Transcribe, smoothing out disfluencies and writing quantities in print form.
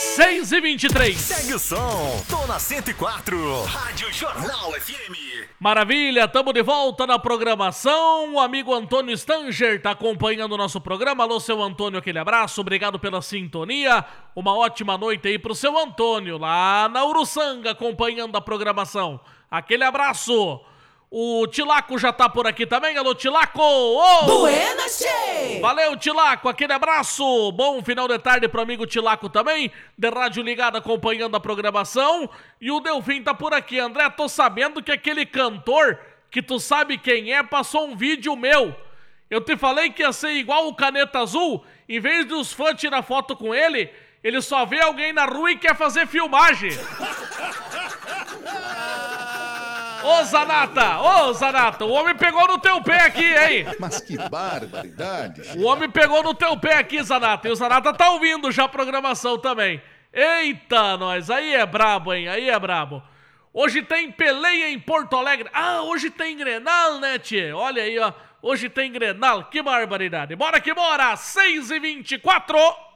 6h23. Segue o som, tô na 104, Rádio Jornal FM. Maravilha, tamo de volta na programação. O amigo Antônio Stanger tá acompanhando o nosso programa. Alô, seu Antônio, aquele abraço, obrigado pela sintonia. Uma ótima noite aí pro seu Antônio, lá na Uruçanga, acompanhando a programação. Aquele abraço. O Tilaco já tá por aqui também. Alô, Tilaco! Oh! Buenas, che! Valeu, Tilaco, aquele abraço. Bom final de tarde pro amigo Tilaco também, de rádio ligado acompanhando a programação. E o Delfim tá por aqui. André, tô sabendo que aquele cantor, que tu sabe quem é, passou um vídeo meu. Eu te falei que ia ser igual o Caneta Azul. Em vez de os fãs tirar foto com ele, ele só vê alguém na rua e quer fazer filmagem. Ô Zanata, o homem pegou no teu pé aqui, hein? Mas que barbaridade. O homem pegou no teu pé aqui, Zanata, e o Zanata tá ouvindo já a programação também. Eita, nós, aí é brabo, hein, aí é brabo. Hoje tem peleia em Porto Alegre. Ah, hoje tem Grenal, né, tchê? Olha aí, ó, hoje tem Grenal, que barbaridade. Bora que bora, 6h24.